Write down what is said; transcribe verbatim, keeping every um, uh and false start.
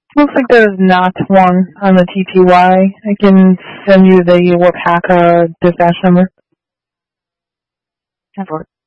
Looks like there's not one on the T T Y. I can send you the WPACA dispatch number. Ten four.